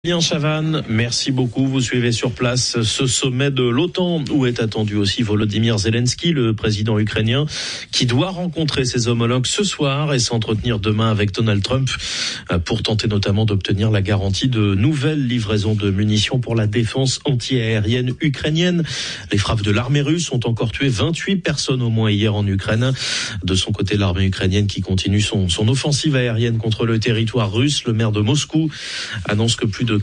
Bien Chavannes, merci beaucoup. Vous suivez sur place ce sommet de l'OTAN où est attendu aussi Volodymyr Zelensky, le président ukrainien, qui doit rencontrer ses homologues ce soir et s'entretenir demain avec Donald Trump pour tenter notamment d'obtenir la garantie de nouvelles livraisons de munitions pour la défense anti-aérienne ukrainienne. Les frappes de l'armée russe ont encore tué 28 personnes au moins hier en Ukraine. De son côté, l'armée ukrainienne qui continue son offensive aérienne contre le territoire russe. Le maire de Moscou annonce que plus de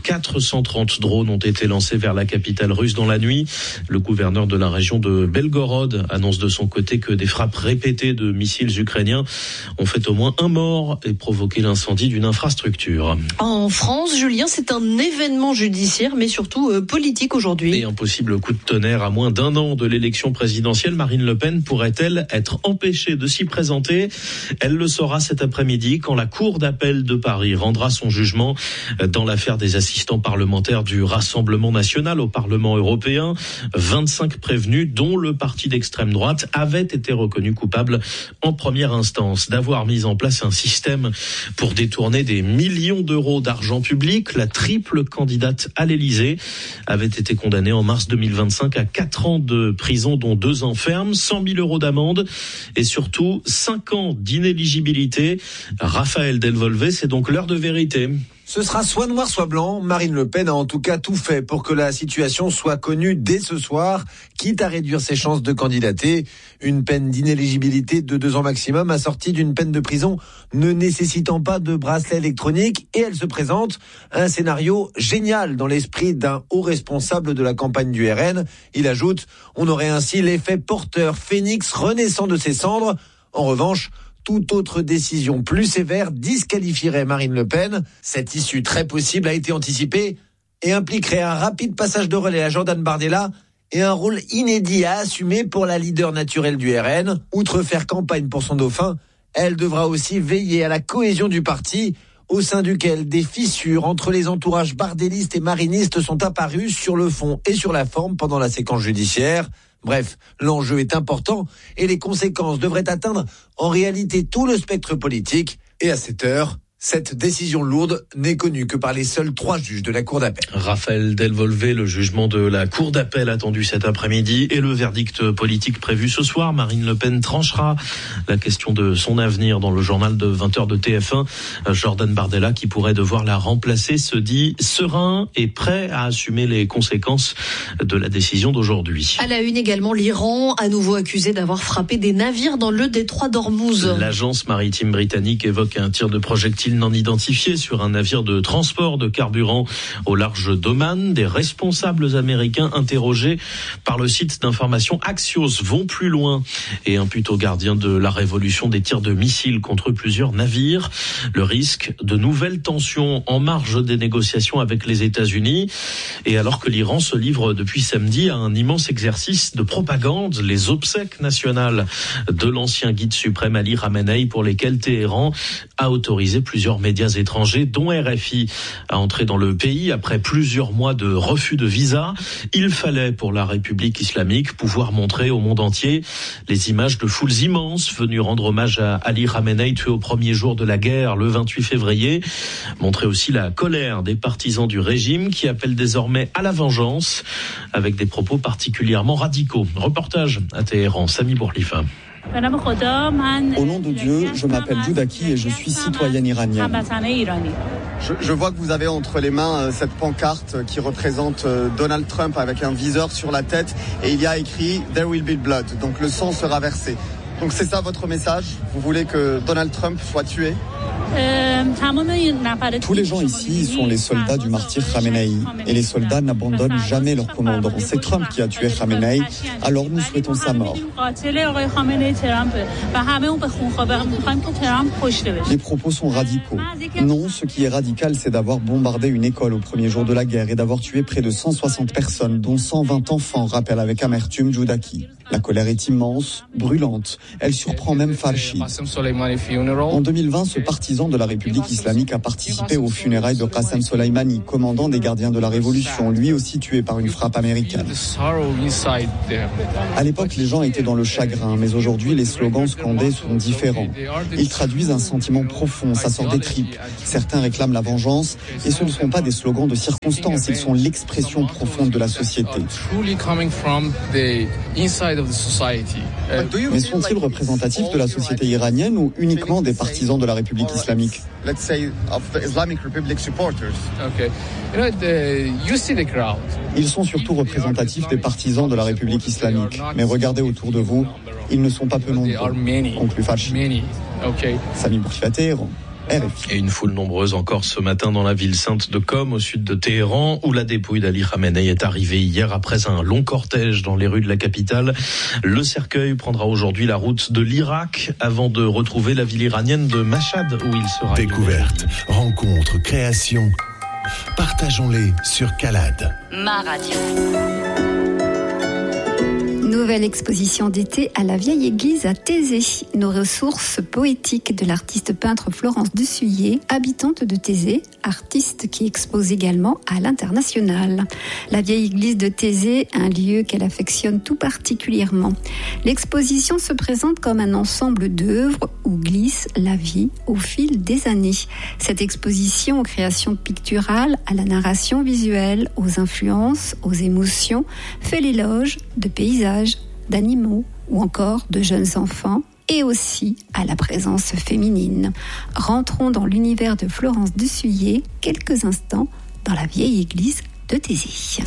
430 drones ont été lancés vers la capitale russe dans la nuit. Le gouverneur de la région de Belgorod annonce de son côté que des frappes répétées de missiles ukrainiens ont fait au moins un mort et provoqué l'incendie d'une infrastructure. En France, Julien, c'est un événement judiciaire, mais surtout politique aujourd'hui. Et un possible coup de tonnerre à moins d'un an de l'élection présidentielle. Marine Le Pen pourrait-elle être empêchée de s'y présenter ? Elle le saura cet après-midi quand la Cour d'appel de Paris rendra son jugement dans l'affaire des assistants parlementaires du Rassemblement national au Parlement européen. 25 prévenus, dont le parti d'extrême droite, avaient été reconnus coupables en première instance d'avoir mis en place un système pour détourner des millions d'euros d'argent public. La triple candidate à l'Élysée avait été condamnée en mars 2025 à 4 ans de prison, dont 2 ans ferme, 100 000 euros d'amende et surtout 5 ans d'inéligibilité. Raphaël Delvolvé, c'est donc l'heure de vérité. Ce sera soit noir, soit blanc. Marine Le Pen a en tout cas tout fait pour que la situation soit connue dès ce soir, quitte à réduire ses chances de candidater. Une peine d'inéligibilité de 2 ans maximum, assortie d'une peine de prison ne nécessitant pas de bracelet électronique. Et elle se présente un scénario génial dans l'esprit d'un haut responsable de la campagne du RN. Il ajoute, on aurait ainsi l'effet porteur phénix renaissant de ses cendres. En revanche, toute autre décision plus sévère disqualifierait Marine Le Pen. Cette issue très possible a été anticipée et impliquerait un rapide passage de relais à Jordan Bardella et un rôle inédit à assumer pour la leader naturelle du RN. Outre faire campagne pour son dauphin, elle devra aussi veiller à la cohésion du parti, au sein duquel des fissures entre les entourages bardélistes et marinistes sont apparues sur le fond et sur la forme pendant la séquence judiciaire. Bref, l'enjeu est important et les conséquences devraient atteindre en réalité tout le spectre politique. Et à cette heure, cette décision lourde n'est connue que par les seuls 3 juges de la Cour d'appel. Raphaël Delvolvé, le jugement de la Cour d'appel attendu cet après-midi et le verdict politique prévu ce soir. Marine Le Pen tranchera la question de son avenir dans le journal de 20h de TF1. Jordan Bardella, qui pourrait devoir la remplacer, se dit serein et prêt à assumer les conséquences de la décision d'aujourd'hui. À la une également, l'Iran, à nouveau accusé d'avoir frappé des navires dans le détroit d'Ormuz. L'agence maritime britannique évoque un tir de projectile non identifié sur un navire de transport de carburant au large d'Oman. Des responsables américains interrogés par le site d'information Axios vont plus loin et imputent aux gardiens de la révolution des tirs de missiles contre plusieurs navires. Le risque de nouvelles tensions en marge des négociations avec les États-Unis. Et alors que l'Iran se livre depuis samedi à un immense exercice de propagande, les obsèques nationales de l'ancien guide suprême Ali Khamenei, pour lesquelles Téhéran a autorisé plusieurs médias étrangers, dont RFI, à entrer dans le pays après plusieurs mois de refus de visa. Il fallait, pour la République islamique, pouvoir montrer au monde entier les images de foules immenses venues rendre hommage à Ali Khamenei, tué au premier jour de la guerre, le 28 février. Montrer aussi la colère des partisans du régime qui appellent désormais à la vengeance, avec des propos particulièrement radicaux. Reportage à Téhéran, Sami Bourlifa. Au nom de Dieu, je m'appelle Joudaki et je suis citoyenne iranienne. Je vois que vous avez entre les mains cette pancarte qui représente Donald Trump avec un viseur sur la tête et il y a écrit « There will be blood », donc le sang sera versé. Donc c'est ça votre message ? Vous voulez que Donald Trump soit tué ? Tous les gens ici sont les soldats du martyr Khamenei et les soldats n'abandonnent jamais leur commandant. C'est Trump qui a tué Khamenei, alors nous souhaitons sa mort. Les propos sont radicaux. Non, ce qui est radical, c'est d'avoir bombardé une école au premier jour de la guerre et d'avoir tué près de 160 personnes, dont 120 enfants, rappelle avec amertume Joudaki. La colère est immense, brûlante. Elle surprend même Farshid. En 2020, ce partisan de la République islamique a participé aux funérailles de Qassem Soleimani, commandant des gardiens de la Révolution, lui aussi tué par une frappe américaine. À l'époque, les gens étaient dans le chagrin, mais aujourd'hui, les slogans scandés sont différents. Ils traduisent un sentiment profond, ça sort des tripes. Certains réclament la vengeance, et ce ne sont pas des slogans de circonstance, ils sont l'expression profonde de la société. Mais sont-ils représentatifs de la société iranienne ou uniquement des partisans de la République islamique ? Ils sont surtout représentatifs des partisans de la République islamique. Mais regardez autour de vous, ils ne sont pas peu nombreux, conclut Farshid. Sami Bourkifa, Téhéran. Et une foule nombreuse encore ce matin dans la ville sainte de Qom, au sud de Téhéran, où la dépouille d'Ali Khamenei est arrivée hier après un long cortège dans les rues de la capitale. Le cercueil prendra aujourd'hui la route de l'Irak avant de retrouver la ville iranienne de Mashhad, où il sera. Découverte, rencontre, création. Partageons-les sur Calade. Ma radio. Nouvelle exposition d'été à la vieille église à Thésée. Nos ressources poétiques de l'artiste peintre Florence Dussuyer, habitante de Thésée, artiste qui expose également à l'international. La vieille église de Thésée, un lieu qu'elle affectionne tout particulièrement. L'exposition se présente comme un ensemble d'œuvres où glisse la vie au fil des années. Cette exposition aux créations picturales, à la narration visuelle, aux influences, aux émotions, fait l'éloge de paysages, d'animaux ou encore de jeunes enfants et aussi à la présence féminine. Rentrons dans l'univers de Florence Dussuyer quelques instants dans la vieille église de Thésée.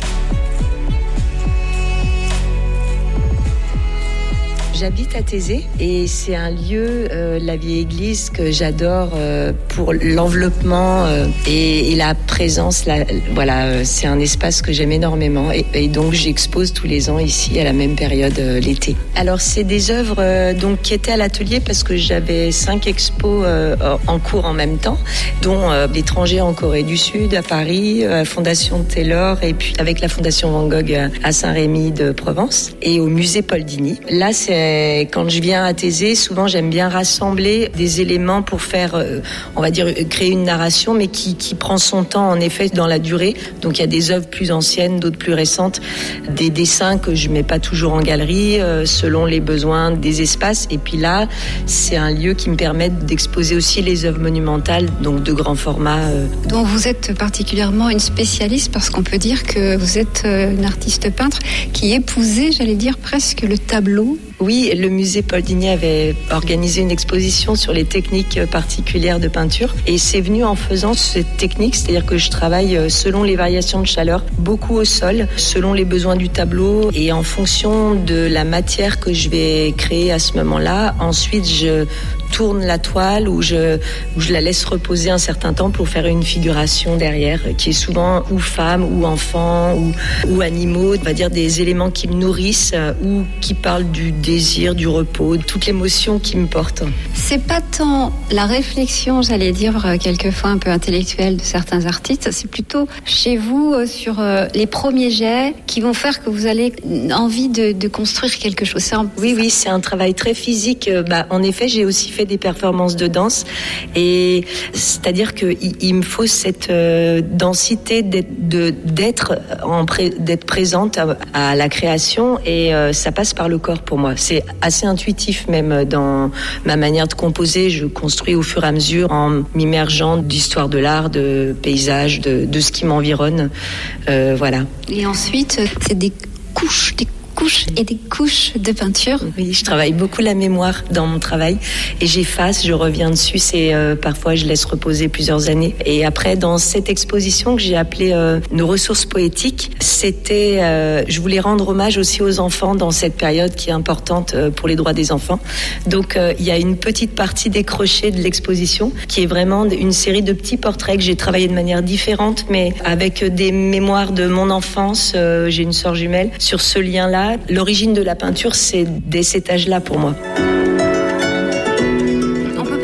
J'habite à Thésée et c'est un lieu, la vieille église, que j'adore pour l'enveloppement et la présence. Voilà, c'est un espace que j'aime énormément et donc j'expose tous les ans ici à la même période l'été. Alors c'est des œuvres donc qui étaient à l'atelier parce que j'avais 5 expos en cours en même temps, dont l'étranger en Corée du Sud, à Paris, à Fondation Taylor et puis avec la Fondation Van Gogh à Saint-Rémy de Provence et au musée Paul Digny. Là c'est quand je viens à Thésée, souvent j'aime bien rassembler des éléments pour faire, on va dire, créer une narration, mais qui prend son temps en effet dans la durée. Donc il y a des œuvres plus anciennes, d'autres plus récentes, des dessins que je mets pas toujours en galerie, selon les besoins des espaces. Et puis là, c'est un lieu qui me permet d'exposer aussi les œuvres monumentales, donc de grand format. Donc vous êtes particulièrement une spécialiste parce qu'on peut dire que vous êtes une artiste peintre qui épousait, j'allais dire, presque le tableau. Oui, le musée Paul Digny avait organisé une exposition sur les techniques particulières de peinture et c'est venu en faisant cette technique, c'est-à-dire que je travaille selon les variations de chaleur, beaucoup au sol, selon les besoins du tableau et en fonction de la matière que je vais créer à ce moment-là. Ensuite, je tourne la toile ou je la laisse reposer un certain temps pour faire une figuration derrière qui est souvent ou femme ou enfant ou animaux, on va dire des éléments qui me nourrissent ou qui parlent du désir, du repos, de toute l'émotion qui me porte. C'est pas tant la réflexion, j'allais dire quelquefois un peu intellectuelle de certains artistes, c'est plutôt chez vous sur les premiers jets qui vont faire que vous allez envie de construire quelque chose. Oui, c'est un travail très physique. En effet, j'ai aussi fait des performances de danse et c'est-à-dire que il me faut cette densité d'être présente à la création et ça passe par le corps pour moi. C'est assez intuitif même dans ma manière de composer. Je construis au fur et à mesure en m'immergeant d'histoire de l'art, de paysages, de ce qui m'environne. Voilà. Et ensuite, c'est des couches et des couches de peinture. Oui, je travaille beaucoup la mémoire dans mon travail et j'efface, je reviens dessus, parfois je laisse reposer plusieurs années. Et après, dans cette exposition que j'ai appelée Nos ressources poétiques, je voulais rendre hommage aussi aux enfants dans cette période qui est importante pour les droits des enfants. Donc il y a une petite partie décrochée de l'exposition qui est vraiment une série de petits portraits que j'ai travaillé de manière différente, mais avec des mémoires de mon enfance. J'ai une sœur jumelle sur ce lien-là. L'origine de la peinture, c'est dès cet âge-là pour moi. On peut peut-être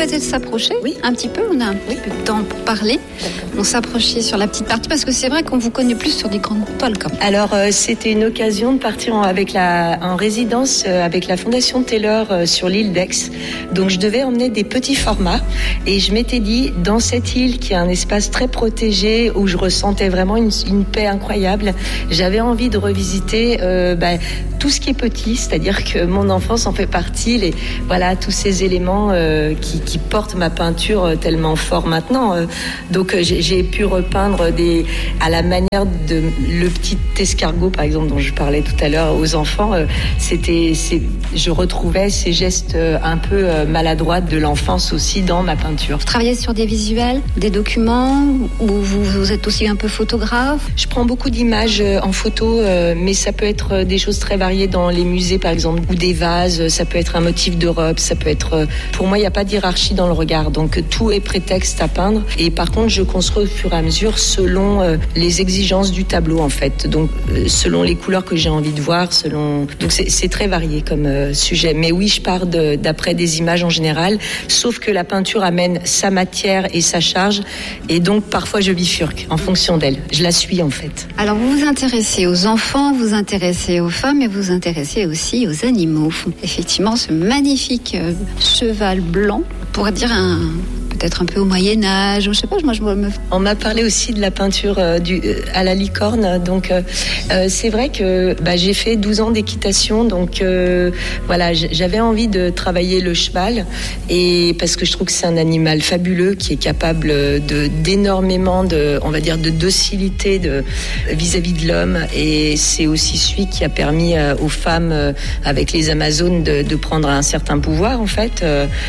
peut-être s'approcher un petit peu. On a un petit peu de temps pour parler. On s'approchait sur la petite partie parce que c'est vrai qu'on vous connaît plus sur des grandes toiles quand même. Alors c'était une occasion de partir en résidence avec la Fondation Taylor sur l'île d'Aix. Donc je devais emmener des petits formats et je m'étais dit dans cette île qui est un espace très protégé où je ressentais vraiment une paix incroyable, j'avais envie de revisiter tout ce qui est petit, c'est-à-dire que mon enfance en fait partie, tous ces éléments qui portent ma peinture tellement fort maintenant. Donc j'ai pu repeindre à la manière de le petit escargot par exemple dont je parlais tout à l'heure aux enfants. Je retrouvais ces gestes un peu maladroits de l'enfance aussi dans ma peinture. Vous travaillez sur des visuels, des documents, ou vous êtes aussi un peu photographe? Je prends beaucoup d'images en photo, mais ça peut être des choses très variées dans les musées par exemple, ou des vases, ça peut être un motif d'Europe, ça peut être... Pour moi, il n'y a pas d'hierarchie dans le regard, donc tout est prétexte à peindre. Et par contre, je construis au fur et à mesure selon les exigences du tableau en fait, donc selon les couleurs que j'ai envie de voir, donc c'est très varié comme sujet. Mais oui, je pars d'après des images en général, sauf que la peinture amène sa matière et sa charge, et donc parfois je bifurque en fonction d'elle. Je la suis en fait. Alors vous vous intéressez aux enfants, vous vous intéressez aux femmes et vous vous intéressez aussi aux animaux. Effectivement, ce magnifique cheval blanc, on pourrait dire peut-être un peu au Moyen-Âge, je sais pas, On m'a parlé aussi de la peinture à la licorne, donc c'est vrai que j'ai fait 12 ans d'équitation, donc j'avais envie de travailler le cheval, et parce que je trouve que c'est un animal fabuleux qui est capable d'énormément de docilité vis-à-vis de l'homme, et c'est aussi celui qui a permis aux femmes avec les Amazones de prendre un certain pouvoir en fait,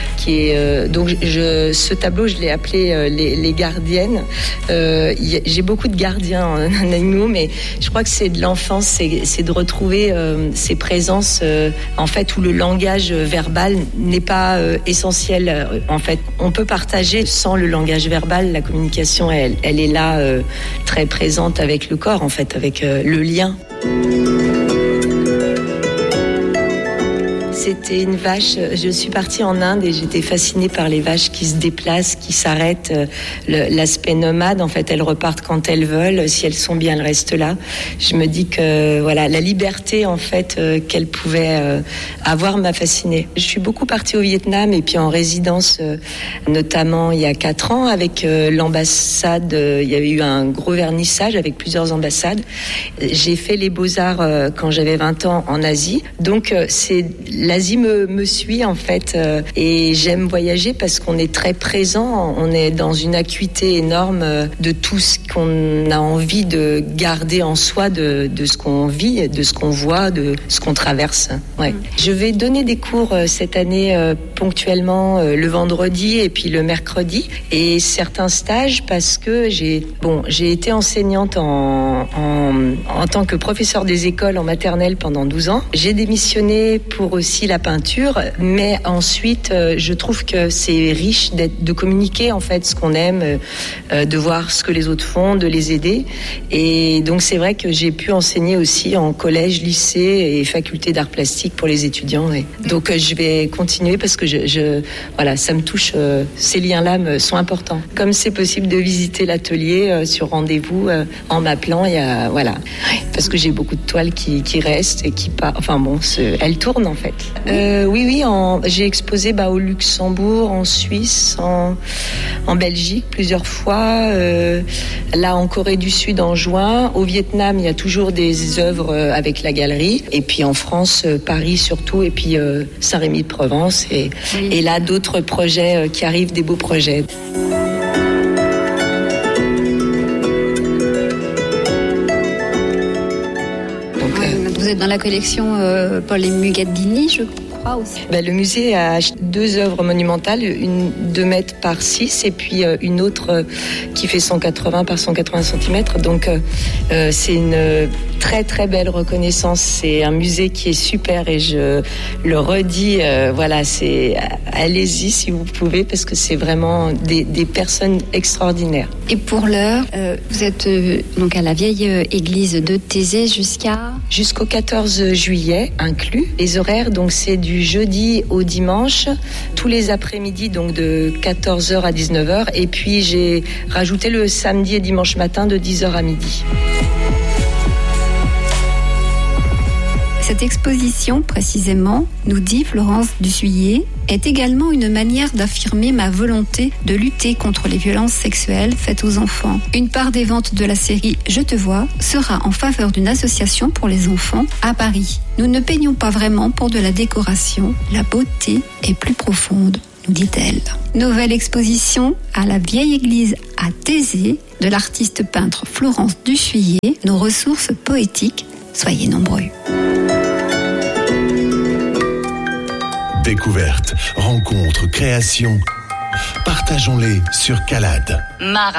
ce tableau, je l'ai appelé les gardiennes. J'ai beaucoup de gardiens en animaux, mais je crois que c'est de l'enfance, c'est de retrouver ces présences en fait où le langage verbal n'est pas essentiel. En fait, on peut partager sans le langage verbal. La communication, elle est là, très présente avec le corps, en fait, avec le lien. C'était une vache. Je suis partie en Inde et j'étais fascinée par les vaches qui se déplacent, qui s'arrêtent. L'aspect nomade, en fait, elles repartent quand elles veulent. Si elles sont bien, elles restent là. Je me dis que la liberté, en fait, qu'elles pouvaient avoir m'a fascinée. Je suis beaucoup partie au Vietnam et puis en résidence, notamment il y a 4 ans avec l'ambassade. Il y avait eu un gros vernissage avec plusieurs ambassades. J'ai fait les Beaux-Arts quand j'avais 20 ans en Asie. Donc, l'Asie me suit en fait, et j'aime voyager parce qu'on est très présent, on est dans une acuité énorme de tout ce qu'on a envie de garder en soi, de ce qu'on vit, de ce qu'on voit, de ce qu'on traverse. Ouais. Je vais donner des cours cette année ponctuellement le vendredi et puis le mercredi, et certains stages parce que j'ai été enseignante en tant que professeur des écoles en maternelle pendant 12 ans. J'ai démissionné pour aussi la peinture, mais ensuite je trouve que c'est riche de communiquer en fait ce qu'on aime, de voir ce que les autres font, de les aider, et donc c'est vrai que j'ai pu enseigner aussi en collège, lycée et faculté d'art plastique pour les étudiants, ouais. Donc je vais continuer parce que ça me touche, ces liens-là sont importants. Comme c'est possible de visiter l'atelier sur rendez-vous en m'appelant, parce que j'ai beaucoup de toiles qui restent et qui elles tournent en fait. Oui, j'ai exposé au Luxembourg, en Suisse, en Belgique plusieurs fois, là en Corée du Sud en juin. Au Vietnam, il y a toujours des œuvres avec la galerie, et puis en France, Paris surtout, et puis Saint-Rémy-de-Provence, et là d'autres projets qui arrivent, des beaux projets. Vous êtes dans la collection Paul et Mugadini, je crois aussi. Le musée a 2 œuvres monumentales, une 2 mètres par 6 et puis une autre qui fait 180 par 180 cm. Donc c'est une très très belle reconnaissance. C'est un musée qui est super, et je le redis, allez-y si vous pouvez, parce que c'est vraiment des personnes extraordinaires. Et pour l'heure, vous êtes donc à la vieille église de Taizé jusqu'au 14 juillet inclus. Les horaires, donc c'est du du jeudi au dimanche, tous les après-midi, donc de 14h à 19h. Et puis j'ai rajouté le samedi et dimanche matin de 10h à midi. Cette exposition, précisément, nous dit Florence Dussuyer, est également une manière d'affirmer ma volonté de lutter contre les violences sexuelles faites aux enfants. Une part des ventes de la série Je te vois sera en faveur d'une association pour les enfants à Paris. Nous ne peignons pas vraiment pour de la décoration. La beauté est plus profonde, nous dit-elle. Nouvelle exposition à la vieille église à Thésée de l'artiste peintre Florence Dussuyer. Nos ressources poétiques, soyez nombreux. Découvertes, rencontres, créations. Partageons-les sur Calade. Mara.